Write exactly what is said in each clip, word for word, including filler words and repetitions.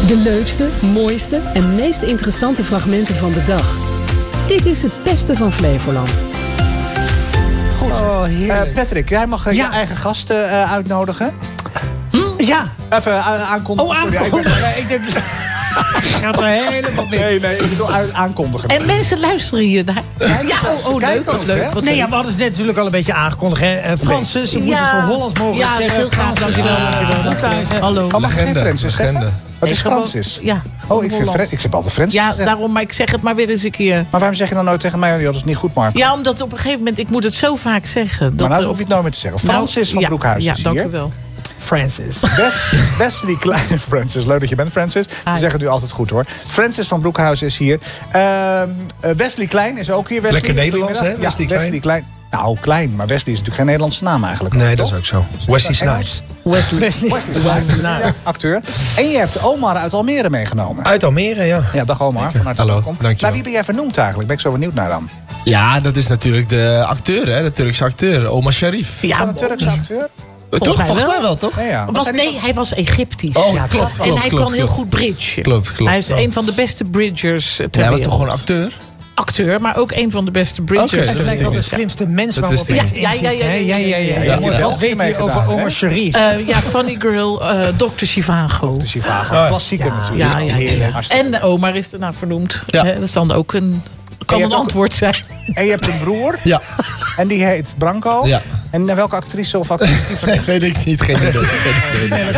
De leukste, mooiste en meest interessante fragmenten van de dag. Dit is het beste van Flevoland. Goed. Oh, heerlijk. Uh, Patrick, jij mag uh, ja. je eigen gasten uh, uitnodigen. Hm? Ja. Even uh, aankondigen. Oh, aankondigen. Ik denk... Gaat er helemaal mee. Nee, nee, ik bedoel aankondigen. En mensen luisteren hier naar. Ja, ja oh, oh leuk, wat leuk. Wat nee, leuk. ja, we hadden het net natuurlijk al een beetje aangekondigd. Hè. Uh, Francis, we moeten zo Hollands mogelijk ja, zeggen. heel graag. Dankjewel. Hallo. Oh, mag ik geen Francis zeggen? Wat is Francis? Ja. Oh, ik, vind Fran- ik zeg altijd Francis. Ja, daarom, maar ik zeg het maar weer eens een keer. Maar waarom zeg je dan nooit tegen mij, dat is niet goed, Marco? Ja, omdat op een gegeven moment, ik moet het zo vaak zeggen. Dat maar nou hoef je het nooit meer te zeggen. Francis nou, van ja, Broekhuizen ja, is hier. Ja, dank u wel. Francis. Best, Wesley Klein. Francis, leuk dat je bent, Francis. We zeggen het nu altijd goed, hoor. Francis van Broekhuizen is hier. Uh, Wesley Klein is ook hier. Wesley, lekker Nederlands, hè? Ja, Wesley, Wesley Klein. Nou, klein, maar Wesley is natuurlijk geen Nederlandse naam eigenlijk. Nee, ook, dat is ook zo. Wesley Snipes. Wesley. Wesley. Wesley. Ja, acteur. En je hebt Omar uit Almere meegenomen. Uit Almere, ja. Ja, dag Omar. Hallo, dankjewel. Maar wie ben jij vernoemd eigenlijk? Ben ik zo benieuwd naar dan. Ja, dat is natuurlijk de acteur, hè? De Turkse acteur, Omar Sharif. Ja, een Turkse acteur? Volgens, toch? mij, Volgens mij wel, toch? Nee, ja. was, nee, hij, hij was Egyptisch. Oh, ja, klopt, En klopt, hij klopt, kan heel klopt. goed bridgen. Klopt, klopt. Hij is een van de beste bridgers ter ja, hij was wereld. toch gewoon acteur? Acteur, maar ook een van de beste bridgers. Okay, hij lijkt wel de slimste mens waar we opeens in ja, ja, ja, zitten. ja, ja, ja, ja, ja, ja. Wat weet je over Omar Sharif? Uh, ja, Funny Girl, uh, dokter Chivago. dokter Chivago, klassieker natuurlijk. Ja, ja, ja, ja. En Omar is ernaar vernoemd. Ja. Uh, dat is dan ook een... kan een antwoord ook, zijn. En je hebt een broer. Ja. En die heet Branko. Ja. En welke actrice of actrice? Weet ik niet. Geen idee.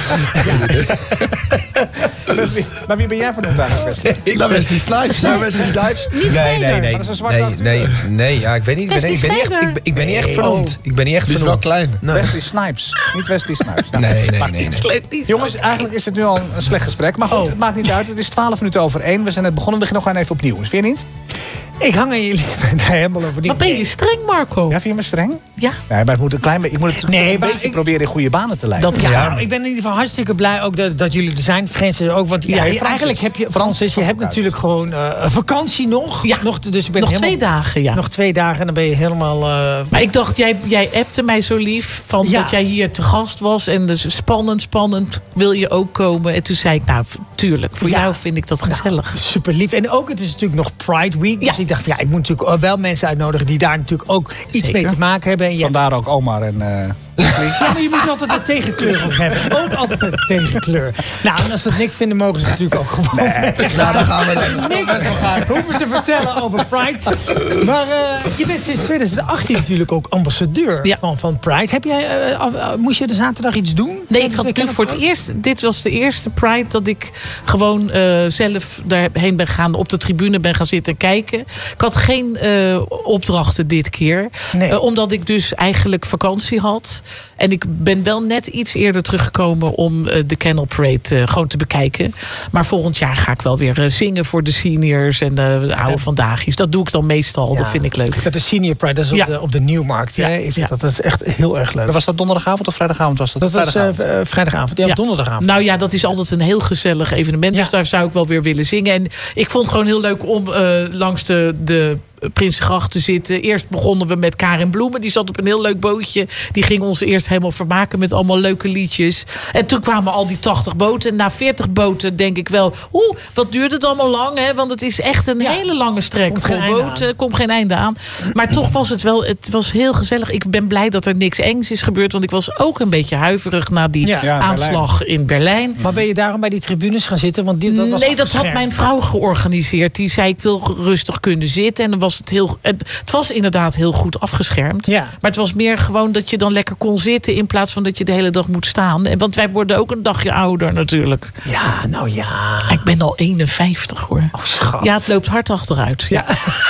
Wesley, maar wie ben jij vernoemd eigenlijk, Wesley? Ik ben Wesley Snipes. Nou, Wesley Snipes. Niet nee, nee, nee. Maar dat is een zwarte Nee, acteur. nee, nee, ja, ik weet niet. Ik ben, ik ben niet echt, ik ben, ik ben niet echt vernoemd. Ik ben niet echt Die is wel vernoemd. klein. Nee. Wesley Snipes. Niet Wesley Snipes. Nou, Nee, nee, nee. nee. nee. Jongens, eigenlijk is het nu al een slecht gesprek. Maar goed, het maakt niet uit. Het is twaalf minuten over één. We zijn net begonnen. We beginnen nog gewoon even opnieuw. Vind je niet? Ik hang aan jullie helemaal over die... Wat ben je streng, Marco? Ja, vind je me streng? Ja. Nee, maar het moet een klein beetje... Ik moet het Nee, een maar beetje ik- proberen in goede banen te leiden. Dat, Ja, ja. nou, ik ben in ieder geval hartstikke blij ook dat, dat jullie er zijn. Francis ook, want ja, Ja, je- Francis. eigenlijk heb je... Francis, je hebt natuurlijk gewoon uh, een vakantie nog. Ja. nog te- dus ik ben Nog helemaal, twee dagen, ja. Nog twee dagen en dan ben je helemaal... Uh, Maar ik dacht, jij, jij appte mij zo lief van Ja. dat jij hier te gast was. En dus spannend, spannend, wil je ook komen? En toen zei ik, nou, tuurlijk, voor Ja. jou vind ik dat gezellig. super lief. En ook, het is natuurlijk nog Pride Week. Dus Ja. ik dacht, van, ja, ik moet natuurlijk wel mensen uitnodigen die daar natuurlijk ook iets Zeker. mee te maken hebben. En je Vandaar ook Omar en... Uh, Ja, maar je moet altijd een tegenkleur ook hebben. Ook altijd een tegenkleur. Nou, en als ze het niks vinden, mogen ze natuurlijk ook gewoon... Nee, Nou, dan gaan we dan. niks hoeven te vertellen over Pride. Maar uh, je bent sinds twintig achttien natuurlijk ook ambassadeur Ja. van, van Pride. Heb jij, uh, uh, moest je de zaterdag iets doen? Nee, ik Tijdens had de nu voor het Pride? eerst... Dit was de eerste Pride dat ik gewoon uh, zelf daarheen ben gegaan. Op de tribune ben gaan zitten kijken. Ik had geen uh, opdrachten dit keer. Nee. Uh, omdat ik dus eigenlijk vakantie had. En ik ben wel net iets eerder teruggekomen om uh, de Canal Parade uh, gewoon te bekijken. Maar volgend jaar ga ik wel weer uh, zingen voor de seniors en de uh, oude vandaagjes. Dat doe ik dan meestal. Ja. Dat vind ik leuk. Dat is Senior Pride, dat is op, Ja. de, op de Nieuwmarkt. Ja. Hè? Is Ja. dat, dat is echt heel erg leuk. was dat donderdagavond of vrijdagavond? Was dat Dat was uh, vrijdagavond? uh, vrijdagavond, ja, Ja. donderdagavond. Nou ja, dat is altijd een heel gezellig evenement. Ja. Dus daar zou ik wel weer willen zingen. En ik vond het gewoon heel leuk om uh, langs de, de Prinsengracht te zitten. Eerst begonnen we met Karin Bloemen. Die zat op een heel leuk bootje. Die ging ons eerst helemaal vermaken met allemaal leuke liedjes. En toen kwamen al die tachtig boten. En na veertig boten denk ik wel... Oeh, wat duurt het allemaal lang, hè? Want het is echt een Ja. hele lange strek. Komt Vol geen einde boten, komt geen einde aan. Maar toch was het wel... Het was heel gezellig. Ik ben blij dat er niks engs is gebeurd. Want ik was ook een beetje huiverig na die Ja. Ja, aanslag in Berlijn. Maar ben je daarom bij die tribunes gaan zitten? Want die, dat was nee, dat had afgeschermd. mijn vrouw georganiseerd. Die zei, ik wil rustig kunnen zitten. En dan was het heel... Het was inderdaad heel goed afgeschermd. Ja. Maar het was meer gewoon dat je dan lekker kon zitten... in plaats van dat je de hele dag moet staan. En want wij worden ook een dagje ouder natuurlijk. Ja, nou ja. Ik ben al eenenvijftig, hoor. Oh, schat. Ja, het loopt hard achteruit. Ja.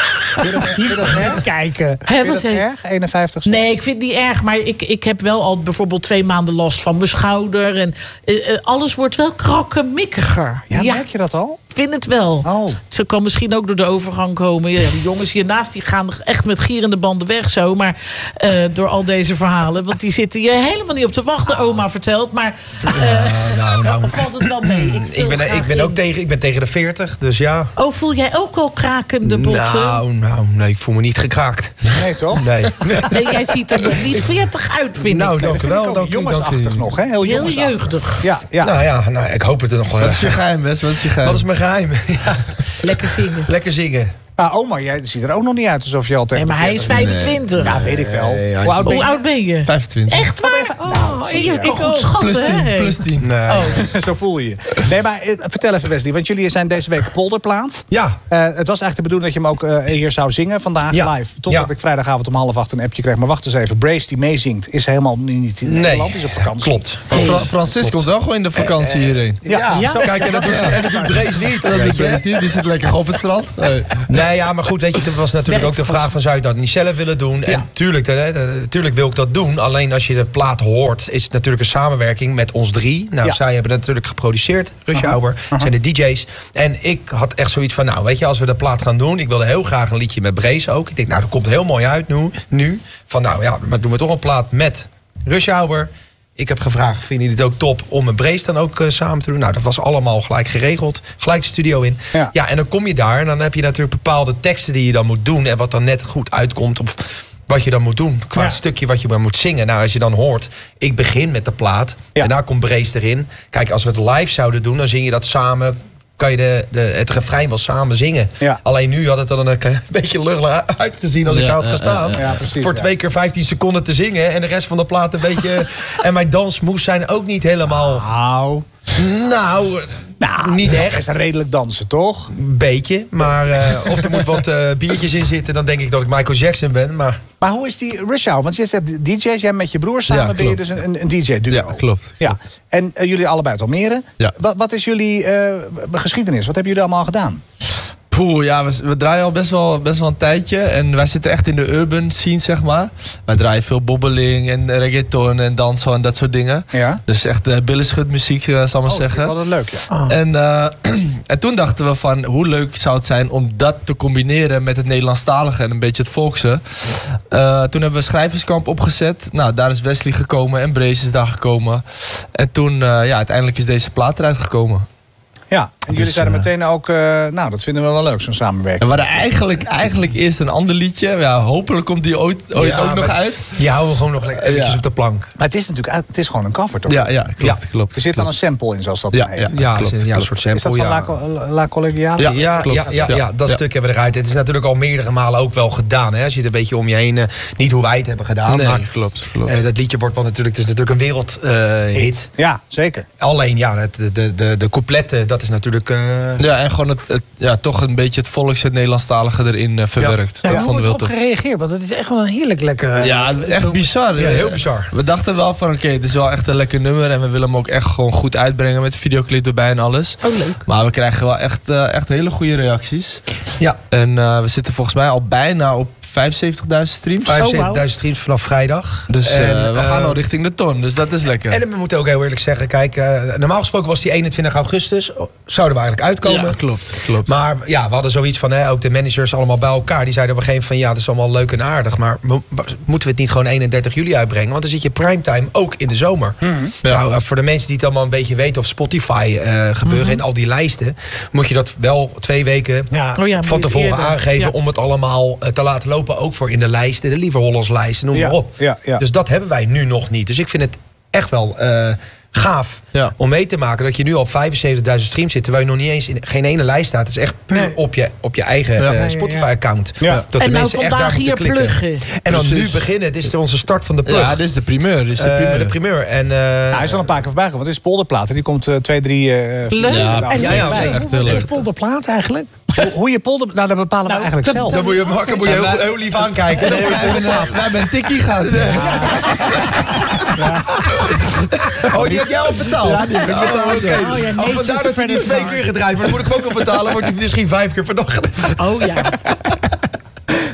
Hier nog net kijken. Hè, Vind je wat dat zei je? erg? eenenvijftig? Nee, ik vind het niet erg. Maar ik, ik heb wel al bijvoorbeeld twee maanden last van mijn schouder. En uh, uh, alles wordt wel krakkemikkiger. Ja, merk je dat al? vind het wel. Oh. Ze kan misschien ook door de overgang komen. Ja, de jongens hiernaast die gaan echt met gierende banden weg zo. Maar uh, door al deze verhalen. Want die zitten hier helemaal niet op te wachten, oma vertelt. Maar uh, nou, nou. valt het wel mee? Ik, Ik ben, ik ben ook tegen, ik ben tegen de veertig, dus ja. Oh, voel jij ook al krakende botten? Nou, nou, nee, ik voel me niet gekraakt. Nee, toch? Nee. Nee, jij ziet er nog niet veertig uit, vind Nou, ik. dank u wel. Dank u, dank Jongensachtig u. nog, hè? Heel, Heel jongensachtig. jeugdig. Ja, ja. Nou ja, nou, ik hoop het er nog wel. Wat is je geheim, Wes? Wat is je geheim? Wat is mijn geheim? Ja, Lekker zingen. lekker zingen. Maar oma, jij ziet er ook nog niet uit alsof je al tegen Nee, maar hij is vijfentwintig. Ja, weet ik wel. Nee, hij- Hoe oud ben Hoe je? oud ben je? vijfentwintig. Echt waar? Oh, zie je je. kan goed Plus schatten, tien, hè? plus tien. Nee. Oh. Zo voel je je. Nee, maar eh, vertel even Wesley, want jullie zijn deze week polderplaat. Ja. Uh, het was eigenlijk de bedoeling dat je hem ook uh, hier zou zingen vandaag Ja. live. Totdat Ja. ik vrijdagavond om half acht een appje kreeg. Maar wacht eens even, Brace die meezingt is helemaal niet in Nee. Nederland, is op vakantie. Klopt. Fra- Francis komt wel gewoon in de vakantie hierheen. Ja, Ja. Kijk, en dat doet, en dat doet Brees niet. Dat doet Brace niet, die zit lekker op het strand. Nee. Nee, ja, maar goed, weet je, er was natuurlijk ook de vraag van, zou je dat niet zelf willen doen? En tuurlijk, hè, tuurlijk wil ik dat doen. Alleen als je de plaat hoort, is het natuurlijk een samenwerking met ons drie. Nou, Ja. zij hebben dat natuurlijk geproduceerd, Rush Hour, zijn de D J's. En ik had echt zoiets van, nou, weet je, als we de plaat gaan doen, ik wilde heel graag een liedje met Brees ook. Ik denk, nou, dat komt heel mooi uit nu. nu. Van, nou ja, maar doen we toch een plaat met Rush Hour. Ik heb gevraagd, vinden jullie het ook top om met Brees dan ook uh, samen te doen? Nou, dat was allemaal gelijk geregeld. Gelijk de studio in. Ja. Ja, en dan kom je daar en dan heb je natuurlijk bepaalde teksten die je dan moet doen. En wat dan net goed uitkomt of wat je dan moet doen. Qua Ja. stukje wat je maar moet zingen. Nou, als je dan hoort, ik begin met de plaat. Ja. En daar komt Brees erin. Kijk, als we het live zouden doen, dan zing je dat samen. Kan je de, de, het refrein wel samen zingen. Ja. Alleen nu had het dan een, een beetje lullig uitgezien als ik Ja, daar had ja, gestaan. ja, ja. Ja, precies, voor ja. twee keer vijftien seconden te zingen. En de rest van de plaat een beetje... en mijn dansmoves zijn ook niet helemaal... Nou, Nou, nou niet dat echt. is redelijk dansen, toch? Een beetje. Maar uh, of er moet wat uh, biertjes in zitten, dan denk ik dat ik Michael Jackson ben. Maar Maar hoe is die Rush Hour? Want je zegt D J's, jij met je broer samen Ja, ben je klopt. dus een, een D J-duo. Ja, klopt. Ja. En uh, jullie allebei uit Almere. Ja. Wat, wat is jullie uh, geschiedenis? Wat hebben jullie allemaal gedaan? Poeh, ja, we, we draaien al best wel, best wel een tijdje. En wij zitten echt in de urban scene, zeg maar. Wij draaien veel bobbeling en reggaeton en dancehall en dat soort dingen. Ja. Dus echt uh, billenschutmuziek, uh, zal ik maar zeggen. Wat een leuk, ja. En, uh, en toen dachten we van, hoe leuk zou het zijn om dat te combineren met het Nederlandstalige en een beetje het volkse. Uh, toen hebben we een schrijverskamp opgezet. Nou, daar is Wesley gekomen en Brace is daar gekomen. En toen, uh, ja, uiteindelijk is deze plaat eruit gekomen. Ja, en jullie Dus, zeiden uh, meteen ook, uh, nou, dat vinden we wel leuk, zo'n samenwerking. En we hadden eigenlijk, eigenlijk eerst een ander liedje. Ja, hopelijk komt die ooit, ooit Ja, ook nog maar uit. die houden we gewoon nog lekker eventjes Ja. op de plank. Maar het is natuurlijk, uit- het is gewoon een cover, toch? Ja, ja, klopt, Ja. klopt. Er zit dan een klopt. sample in, zoals dat Ja, dan heet. ja. Ja, klopt, ja, een klopt. soort Is dat sample, van ja. La, Co- La Collegiale? Ja. Ja, klopt. ja, ja, ja, Ja, dat ja. stuk hebben we eruit. Het is natuurlijk al meerdere malen ook wel gedaan. Hè? Als je het een beetje om je heen... Uh, niet hoe wij het hebben gedaan. Nee, maar klopt, klopt. uh, dat liedje wordt wel natuurlijk... Het is natuurlijk een wereldhit. Ja, zeker. Alleen, ja, het, de, de, de, de coupletten, dat is natuurlijk... Uh, Ja, en gewoon het, het, ja, toch een beetje het volks, het Nederlandstalige erin uh, verwerkt. Ja, Dat hoe vonden we wordt heel op tof. gereageerd? Want het is echt wel een heerlijk lekker... Ja, echt bizar. Ja, heel bizar. We dachten wel van, oké, het is wel echt een lekker nummer. En we willen hem ook echt gewoon goed uitbrengen met videoclip erbij en alles. Oh, leuk. Maar we krijgen wel echt, uh, echt hele goede reacties. ja, En uh, we zitten volgens mij al bijna op vijfenzeventigduizend streams. vijfenzeventigduizend streams vanaf vrijdag. Dus uh, En, we gaan uh, al richting de ton. Dus dat is lekker. En we moeten ook heel eerlijk zeggen, kijk, uh, normaal gesproken was die eenentwintig augustus. Zouden we eigenlijk uitkomen. Ja, klopt, klopt. Maar ja, we hadden zoiets van, hè, ook de managers allemaal bij elkaar. Die zeiden op een gegeven moment van, ja, dat is allemaal leuk en aardig. Maar mo- moeten we het niet gewoon eenendertig juli uitbrengen? Want dan zit je primetime ook in de zomer. Ja. Nou, uh, voor de mensen die het allemaal een beetje weten op Spotify uh, gebeuren en al die lijsten, moet je dat wel twee weken Ja. Oh ja, moet van je tevoren eerder. aangeven Ja. om het allemaal uh, te laten lopen. Ook voor in de lijsten, de Lieve Hollands lijsten, noem Ja, maar op. ja, ja. Dus dat hebben wij nu nog niet. Dus ik vind het echt wel uh, gaaf Ja. om mee te maken dat je nu al op vijfenzeventigduizend streams zit, terwijl je nog niet eens in geen ene lijst staat. Het is echt puur Nee. op je, op je eigen Ja. uh, Ja, ja, Spotify-account. Ja. Dat de En nou mensen echt daar vandaag moeten hier klikken. pluggen. En dan Precies. nu beginnen. Dit is onze start van de plug. Ja, dit is de primeur. Dit is de Uh, primeur. de primeur. En, uh, Nou, hij is al een paar keer voorbij gekomen. Want dit is polderplaten. Die komt uh, twee, drie... Uh, Leuk. Ja, En ja, ja, bij. echt heel Wat is leuk. polderplaat eigenlijk? hoe, hoe je polder... Nou, dat bepalen we Nou, eigenlijk dat- zelf. dan moet je, Marco, moet je heel, heel lief aankijken. Nee, wij hebben, uh, wij hebben een tikkie gehad. Oh, die heb jij al betaald? Ja, die heb ik betaald, Oh, oké. ja. Oh, ja, Oh, netjes vandaar dat hij niet verder twee keer gedraaid wordt. Dan moet ik hem ook nog betalen. Wordt hij misschien vijf keer per dag gedaan. Oh ja.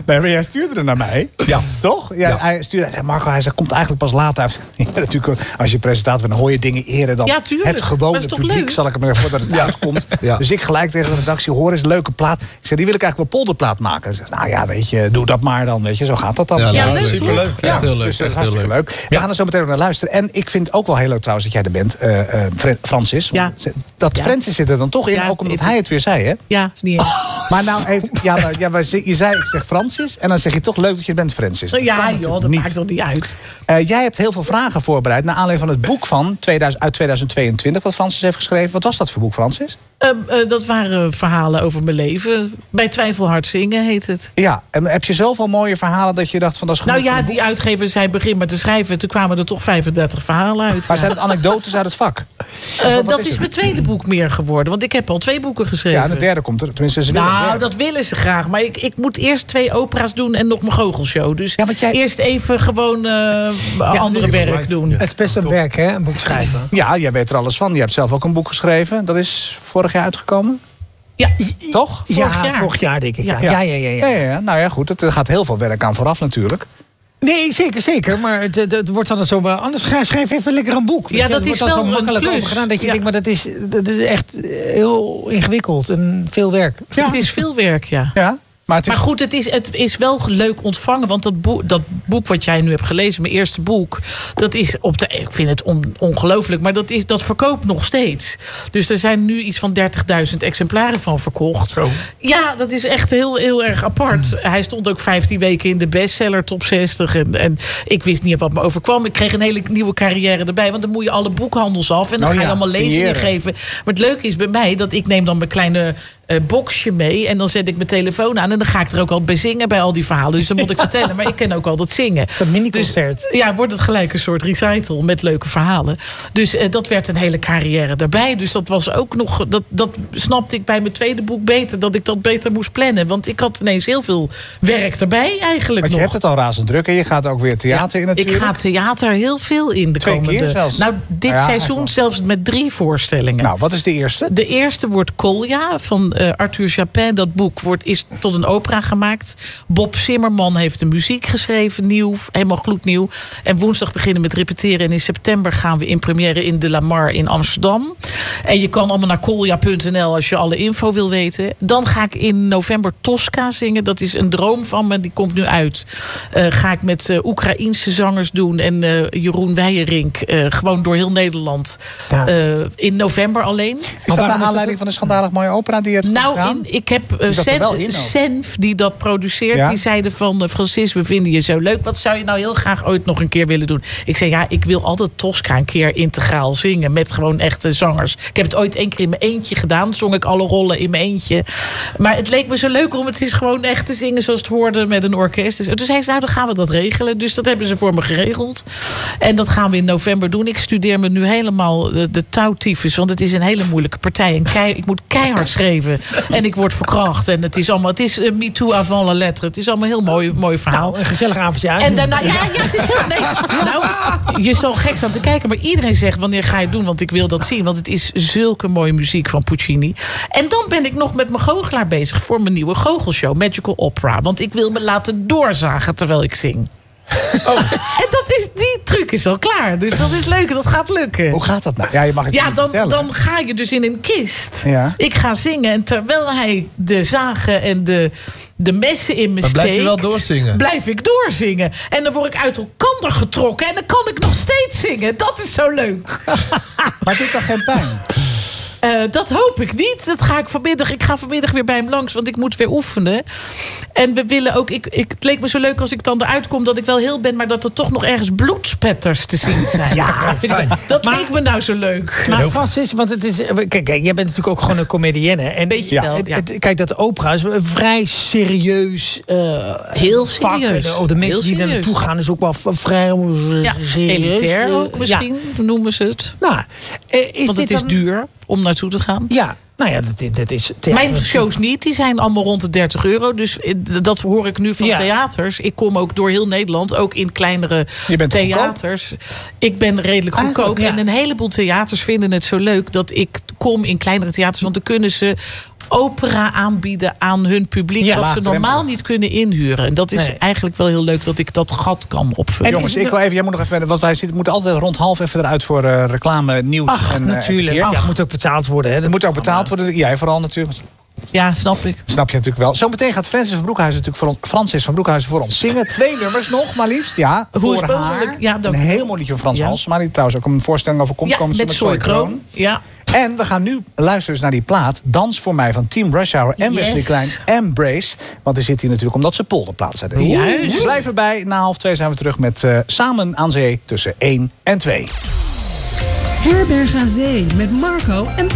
Nee, maar jij stuurde er naar mij. Ja. Toch? Ja, Ja. Hij stuurde, hey Marco, hij zei, komt eigenlijk pas later. Ja, natuurlijk, als je presentator bent, dan hoor je dingen eerder dan Ja, tuurlijk. het gewone Maar is toch publiek. leuk? Zal ik het maar voordat het uitkomt. Ja. Dus ik gelijk tegen de redactie, hoor eens, leuke plaat. Ik zei, die wil ik eigenlijk wel polderplaat maken. Ze zei, nou ja, weet je, doe dat maar dan. Weet je, zo gaat dat dan. Ja, Ja, leuk. leuk, Superleuk. Ja, echt heel leuk. Dus dat is echt heel hartstikke leuk. leuk. We gaan er zo meteen ook naar luisteren. En ik vind het ook wel heel leuk trouwens dat jij er bent, uh, uh, Fran- Francis. Ja. Want Dat Ja. Francis zit er dan toch in, Ja, ook omdat ik- hij het weer zei, hè? Ja, niet eens. Maar nou heeft, ja, maar, ja, maar je zei, ik zeg Francis, en dan zeg je toch leuk dat je bent Francis. Dat Ja, kan joh, natuurlijk dat niet. maakt toch niet uit. Uh, jij hebt heel veel vragen voorbereid naar aanleiding van het boek van tweeduizend, uit tweeduizend tweeëntwintig, wat Francis heeft geschreven. Wat was dat voor boek, Francis? Uh, uh, dat waren verhalen over mijn leven. Bij Twijfel hard zingen heet het. Ja, en heb je zoveel mooie verhalen dat je dacht van dat is genoeg Nou ja, voor een die uitgever zei begin maar te schrijven. Toen kwamen er toch vijfendertig verhalen uit. boek? Maar zijn het anekdotes uit het vak? Uh, wat dat is is het? mijn tweede boek meer geworden. Want ik heb al twee boeken geschreven. Ja, de derde komt er. Tenminste, ze willen een Nou, derde. dat willen ze graag. Maar ik, ik moet eerst twee opera's doen en nog mijn goochelshow. Dus Ja, want jij- eerst even gewoon uh, andere werk doen. Het is best een werk, hè, een boek schrijven. Ja, jij weet er alles van. Je hebt zelf ook een boek geschreven. Dat is vorig jaar uitgekomen. Ja, Toch? Ja, Vorig jaar. vorig jaar denk ik. Ja, Ja. ja, ja. ja, ja. Ja, ja, ja. Nou ja, goed. Er gaat heel veel werk aan vooraf natuurlijk. Nee, zeker, zeker. Maar het, het, het wordt altijd zo... maar anders schrijf, schrijf even lekker een boek. Weet Ja, je, dat het is wordt dan wel zo een makkelijk plus. over gedaan. Dat je Ja. denkt, maar dat is, dat is echt heel ingewikkeld en veel werk. Ja. Het is veel werk, ja. Ja, maar het is... Maar goed, het is, het is wel leuk ontvangen. Want dat boek, dat boek wat jij nu hebt gelezen, mijn eerste boek... dat is op de... Ik vind het on, ongelooflijk, maar dat, is, dat verkoopt nog steeds. Dus er zijn nu iets van dertigduizend exemplaren van verkocht. Ja, dat is echt heel, heel erg apart. Hij stond ook vijftien weken in de bestseller top zestig. En, en ik wist niet wat me overkwam. Ik kreeg een hele nieuwe carrière erbij. Want dan moet je alle boekhandels af. En dan Oh ga je ja, allemaal lezingen signeren. geven. Maar het leuke is bij mij dat ik neem dan mijn kleine... Uh, boxje mee en dan zet ik mijn telefoon aan en dan ga ik er ook al bij zingen bij al die verhalen. Dus dan moet ik vertellen, maar ik ken ook al dat zingen. Dat mini-concert. Dus, ja, wordt het gelijk een soort recital met leuke verhalen. Dus uh, dat werd een hele carrière daarbij. Dus dat was ook nog, dat, dat snapte ik bij mijn tweede boek beter, dat ik dat beter moest plannen. Want ik had ineens heel veel werk erbij eigenlijk Want je nog. hebt het al razend druk en je gaat ook weer theater in Ik natuurlijk. ga theater heel veel in de Twee komende... keer zelfs? Nou, dit Ja, seizoen eigenlijk zelfs met drie voorstellingen. Nou, wat is de eerste? De eerste wordt Kolja van uh, Arthur Japin. Dat boek wordt, is tot een opera gemaakt. Bob Zimmerman heeft de muziek geschreven. Nieuw, helemaal gloednieuw. En woensdag beginnen met repeteren. En in september gaan we in première in de Lamar in Amsterdam. En je kan allemaal naar kolja punt n l als je alle info wil weten. Dan ga ik in november Tosca zingen. Dat is een droom van me. Die komt nu uit. Uh, ga ik met uh, Oekraïense zangers doen. En uh, Jeroen Weijerink. Uh, gewoon door heel Nederland. Ja. Uh, in november alleen. Is dat waarom naar is aanleiding van de schandalig mooie opera die je hebt Nou, gedaan? in, ik heb uh, zat er wel in Sen, ook. Senf, die dat produceert, Ja? die zeiden van... Uh, Francis, we vinden je zo leuk. Wat zou je nou heel graag ooit nog een keer willen doen? Ik zei, ja, ik wil altijd Tosca een keer integraal zingen. Met gewoon echte zangers. Ik heb het ooit één keer in mijn eentje gedaan. Zong ik alle rollen in mijn eentje. Maar het leek me zo leuk om het is gewoon echt te zingen zoals het hoorde met een orkest. Dus toen zei ze, nou, dan gaan we dat regelen. Dus dat hebben ze voor me geregeld. En dat gaan we in november doen. Ik studeer me nu helemaal de, de touwtyfus. Want het is een hele moeilijke partij. En kei, ik moet keihard schrijven. En ik word verkracht. En het is allemaal, het is uh, Me Too avant la lettre. Het is allemaal een heel mooi, mooi verhaal. Nou, een gezellig avondje uit. En daarna, ja, ja, het is heel, nee, nou, je zal gek staan te kijken, maar iedereen zegt wanneer ga je het doen, want ik wil dat zien, want het is zulke mooie muziek van Puccini. En dan ben ik nog met mijn goochelaar bezig voor mijn nieuwe goochelshow, Magical Opera, want ik wil me laten doorzagen terwijl ik zing. Oh. En dat is, die truc is al klaar, dus dat is leuk, dat gaat lukken. Hoe gaat dat nou? Ja, je mag het Ja, niet dan, vertellen. dan ga je dus in een kist. Ja. Ik ga zingen en terwijl hij de zagen en de, de messen in me Maar steekt... blijf je wel doorzingen? Blijf ik doorzingen. En dan word ik uit elkaar getrokken en dan kan ik nog steeds zingen. Dat is zo leuk. Maar het doet toch geen pijn? Uh, dat hoop ik niet. Dat ga ik vanmiddag. Ik ga vanmiddag weer bij hem langs, want ik moet weer oefenen. En we willen ook. Ik, ik, het leek me zo leuk als ik dan eruit kom dat ik wel heel ben, maar dat er toch nog ergens bloedspetters te zien zijn. Ja, vind ik. Dat Maar- leek me nou zo leuk. Maar Francis, want het is... Kijk, kijk, jij bent natuurlijk ook gewoon een comedienne. En Beetje Ja. wel. het- Ja. het- kijk, dat opera is een vrij serieus uh, Heel vak. serieus. En, oh, de mensen Heel die er serieus. naartoe gaan is ook wel v- vrij uh, Ja, serieus. elitair Uh, ook misschien, noemen ze het. Ja. Nou, uh, is Want dit het is dan- duur om naartoe te gaan. Ja, nou ja, dat, is- dat is... theater. Mijn shows niet, die zijn allemaal rond de dertig euro. Dus dat hoor ik nu van Ja. theaters. Ik kom ook door heel Nederland, ook in kleinere Je bent theaters. Ik ben redelijk goedkoop. Eigenlijk, ja. En een heleboel theaters vinden het zo leuk dat ik kom in kleinere theaters. Want dan kunnen ze opera aanbieden aan hun publiek. Ja, wat ze normaal laagdrempelig. niet kunnen inhuren. En dat is Nee. eigenlijk wel heel leuk dat ik dat gat kan opvullen. En Jongens, is het ik wil even, jij moet nog even, want wij zitten, moeten altijd rond half even eruit voor uh, reclame, nieuws Ach, en uh, natuurlijk. verkeer. Ja, het moet ook betaald worden. Hè. Het moet ook betaald worden. Jij vooral natuurlijk. Ja, snap ik. Snap je natuurlijk wel. Zometeen gaat Francis van Broekhuizen natuurlijk voor ons, Francis van Broekhuizen voor ons zingen. Twee nummers nog, maar liefst. Ja, Hoe is voor het haar. mogelijk? Ja, dank een u. heel mooi liedje van Frans Ja. Halsema, die trouwens ook een voorstelling over komt Ja, komen. met Soy Kroon. Ja. En we gaan nu luisteren dus naar die plaat Dans voor mij van Team Rush Hour en Yes. Wesley Klein en Brace. Want die zit hier natuurlijk omdat ze polderplaat zijn. Juist. Blijf erbij. Na half twee zijn we terug met uh, Samen aan Zee tussen één en twee. Herberg aan Zee met Marco en